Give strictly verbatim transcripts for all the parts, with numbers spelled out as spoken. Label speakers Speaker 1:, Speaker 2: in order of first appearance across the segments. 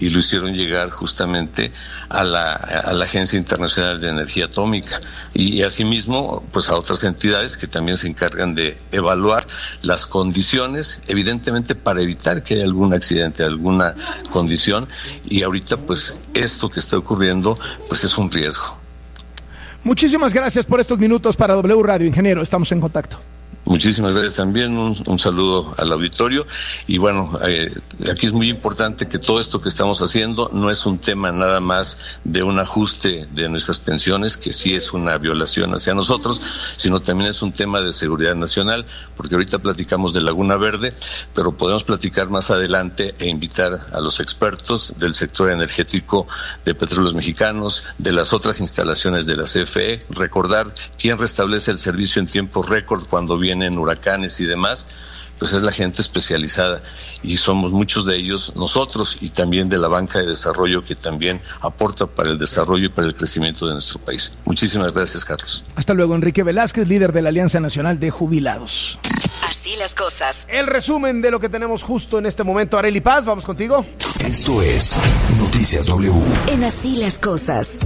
Speaker 1: y lo hicieron llegar justamente a la, a la Agencia Internacional de Energía Atómica y, y asimismo pues a otras entidades que también se encargan de evaluar las condiciones, evidentemente para evitar que haya algún accidente, alguna condición, y ahorita pues esto que está ocurriendo pues es un riesgo.
Speaker 2: Muchísimas gracias por estos minutos para W Radio, ingeniero, estamos en contacto.
Speaker 1: Muchísimas gracias también, un, un saludo al auditorio y bueno, eh, aquí es muy importante que todo esto que estamos haciendo no es un tema nada más de un ajuste de nuestras pensiones, que sí es una violación hacia nosotros, sino también es un tema de seguridad nacional, porque ahorita platicamos de Laguna Verde, pero podemos platicar más adelante e invitar a los expertos del sector energético de Petróleos Mexicanos, de las otras instalaciones de la C F E, recordar quién restablece el servicio en tiempo récord cuando viene en huracanes y demás, pues es la gente especializada y somos muchos de ellos nosotros y también de la banca de desarrollo que también aporta para el desarrollo y para el crecimiento de nuestro país. Muchísimas gracias, Carlos.
Speaker 2: Hasta luego. Enrique Velázquez, líder de la Alianza Nacional de Jubilados.
Speaker 3: Así las cosas.
Speaker 2: El resumen de lo que tenemos justo en este momento. Arely Paz, vamos contigo.
Speaker 4: Esto es Noticias W.
Speaker 3: En Así las cosas.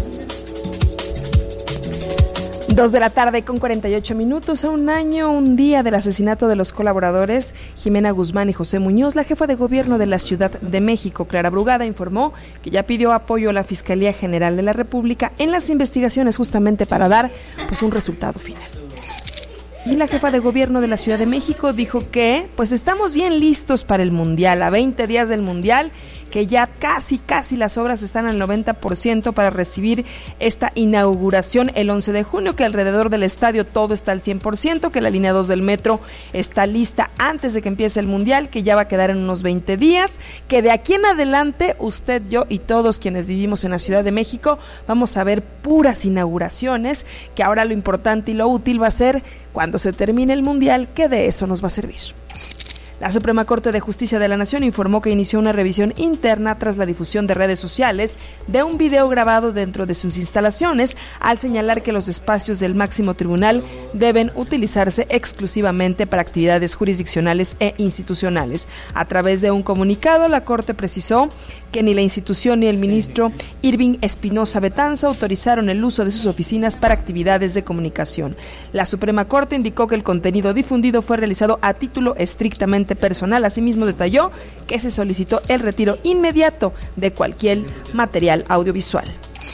Speaker 5: Dos de la tarde con cuarenta y ocho minutos, a un año, un día del asesinato de los colaboradores Jimena Guzmán y José Muñoz, la jefa de gobierno de la Ciudad de México, Clara Brugada, informó que ya pidió apoyo a la Fiscalía General de la República en las investigaciones justamente para dar pues un resultado final. Y la jefa de gobierno de la Ciudad de México dijo que pues estamos bien listos para el Mundial, a veinte días del Mundial, que ya casi, casi las obras están al noventa por ciento para recibir esta inauguración el once de junio, que alrededor del estadio todo está al cien por ciento, que la línea dos del metro está lista antes de que empiece el Mundial, que ya va a quedar en unos veinte días, que de aquí en adelante usted, yo y todos quienes vivimos en la Ciudad de México vamos a ver puras inauguraciones, que ahora lo importante y lo útil va a ser cuando se termine el Mundial, que de eso nos va a servir. La Suprema Corte de Justicia de la Nación informó que inició una revisión interna tras la difusión de redes sociales de un video grabado dentro de sus instalaciones, al señalar que los espacios del máximo tribunal deben utilizarse exclusivamente para actividades jurisdiccionales e institucionales. A través de un comunicado, la Corte precisó que ni la institución ni el ministro Irving Espinosa Betanzo autorizaron el uso de sus oficinas para actividades de comunicación. La Suprema Corte indicó que el contenido difundido fue realizado a título estrictamente personal. Asimismo, detalló que se solicitó el retiro inmediato de cualquier material audiovisual.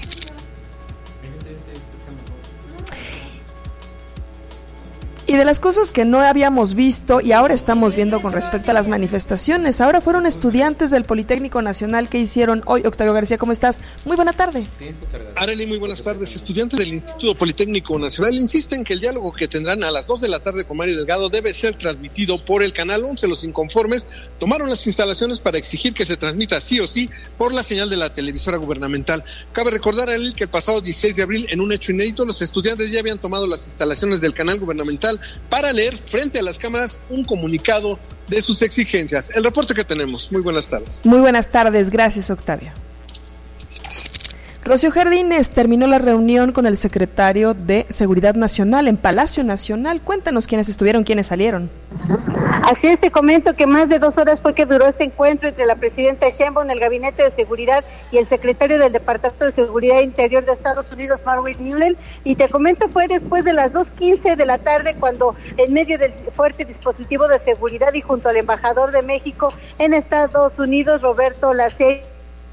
Speaker 5: Y de las cosas que no habíamos visto y ahora estamos viendo con respecto a las manifestaciones, ahora fueron estudiantes del Politécnico Nacional que hicieron hoy. Octavio García, ¿cómo estás? Muy buena tarde.
Speaker 6: Arely, muy buenas tardes. Estudiantes del Instituto Politécnico Nacional insisten que el diálogo que tendrán a las dos de la tarde con Mario Delgado debe ser transmitido por el Canal once. Los inconformes tomaron las instalaciones para exigir que se transmita sí o sí por la señal de la televisora gubernamental. Cabe recordar, Arely, que el pasado dieciséis de abril, en un hecho inédito, los estudiantes ya habían tomado las instalaciones del canal gubernamental para leer frente a las cámaras un comunicado de sus exigencias. El reporte que tenemos. Muy buenas tardes.
Speaker 5: Muy buenas tardes. Gracias, Octavio. Rocío Jardines terminó la reunión con el secretario de Seguridad Nacional en Palacio Nacional. Cuéntanos quiénes estuvieron, quiénes salieron.
Speaker 7: Así es, te comento que más de dos horas fue que duró este encuentro entre la presidenta Sheinbaum, el Gabinete de Seguridad y el secretario del Departamento de Seguridad Interior de Estados Unidos, Marvin Mullen, y te comento fue después de las dos quince de la tarde cuando en medio del fuerte dispositivo de seguridad y junto al embajador de México en Estados Unidos, Roberto Lacey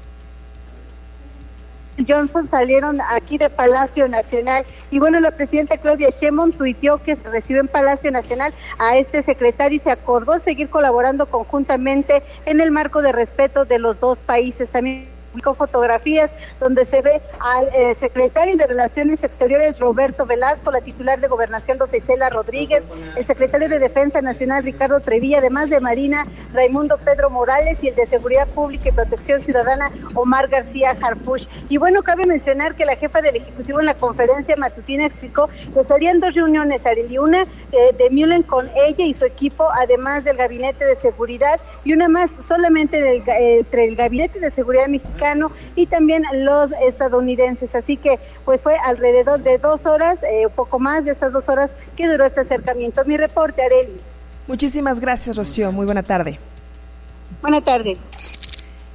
Speaker 7: Johnson, salieron aquí de Palacio Nacional. Y bueno, la presidenta Claudia Sheinbaum tuiteó que se recibió en Palacio Nacional a este secretario y se acordó seguir colaborando conjuntamente en el marco de respeto de los dos países. También publicó fotografías donde se ve al eh, secretario de Relaciones Exteriores Roberto Velasco, la titular de Gobernación Rosa Isela Rodríguez, el secretario de Defensa Nacional Ricardo Trevilla, además de Marina Raimundo Pedro Morales y el de Seguridad Pública y Protección Ciudadana Omar García Harfuch. Y bueno, cabe mencionar que la jefa del Ejecutivo en la conferencia matutina explicó que serían dos reuniones, Arely, una eh, de Mullen con ella y su equipo, además del Gabinete de Seguridad, y una más solamente del, eh, entre el Gabinete de Seguridad Mexicano y también los estadounidenses. Así que pues fue alrededor de dos horas, eh, un poco más de estas dos horas que duró este acercamiento. Mi reporte, Arely.
Speaker 5: Muchísimas gracias, Rocío. Muy buena tarde.
Speaker 7: Buena tarde.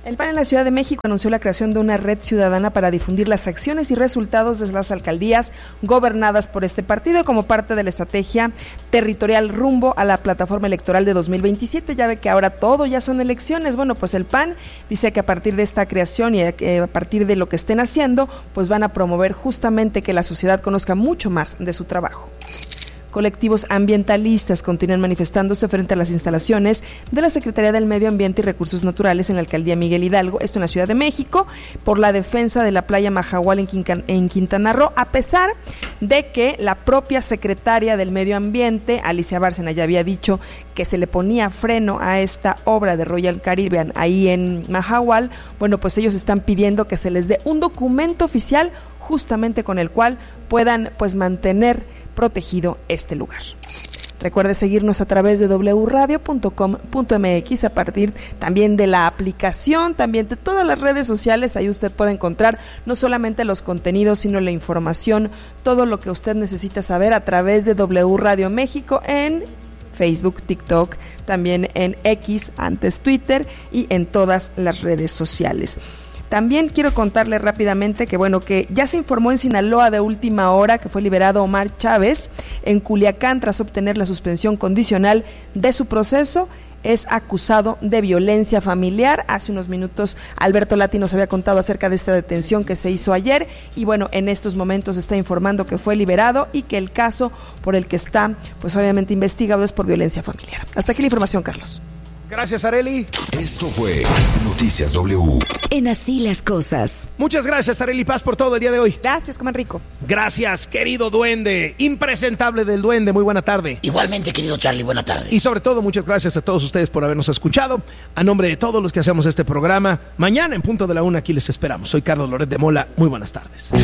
Speaker 5: El P A N en la Ciudad de México anunció la creación de una red ciudadana para difundir las acciones y resultados de las alcaldías gobernadas por este partido como parte de la estrategia territorial rumbo a la plataforma electoral de dos mil veintisiete. Ya ve que ahora todo ya son elecciones. Bueno, pues el P A N dice que a partir de esta creación y a partir de lo que estén haciendo, pues van a promover justamente que la sociedad conozca mucho más de su trabajo. Colectivos ambientalistas continúan manifestándose frente a las instalaciones de la Secretaría del Medio Ambiente y Recursos Naturales en la alcaldía Miguel Hidalgo, esto en la Ciudad de México, por la defensa de la playa Mahahual en, Quincan- en Quintana Roo, a pesar de que la propia secretaria del Medio Ambiente, Alicia Bárcena, ya había dicho que se le ponía freno a esta obra de Royal Caribbean ahí en Mahahual. Bueno, pues ellos están pidiendo que se les dé un documento oficial justamente con el cual puedan pues mantener protegido este lugar. Recuerde seguirnos a través de doble u radio punto com punto m x, a partir también de la aplicación, también de todas las redes sociales. Ahí usted puede encontrar no solamente los contenidos, sino la información, todo lo que usted necesita saber a través de W Radio México en Facebook, TikTok, también en X, antes Twitter, y en todas las redes sociales. También quiero contarle rápidamente que bueno, que ya se informó en Sinaloa de última hora que fue liberado Omar Chávez en Culiacán tras obtener la suspensión condicional de su proceso. Es acusado de violencia familiar. Hace unos minutos Alberto Lati nos había contado acerca de esta detención que se hizo ayer y bueno, en estos momentos está informando que fue liberado y que el caso por el que está pues obviamente investigado es por violencia familiar. Hasta aquí la información, Carlos.
Speaker 2: Gracias, Arely.
Speaker 4: Esto fue Noticias W.
Speaker 3: En Así las Cosas.
Speaker 2: Muchas gracias, Arely Paz, por todo el día de hoy.
Speaker 5: Gracias, coman rico.
Speaker 2: Gracias, querido duende, impresentable del duende, muy buena tarde.
Speaker 8: Igualmente, querido Charlie, buena tarde.
Speaker 2: Y sobre todo, muchas gracias a todos ustedes por habernos escuchado. A nombre de todos los que hacemos este programa, mañana en punto de la una aquí les esperamos. Soy Carlos Loret de Mola, muy buenas tardes.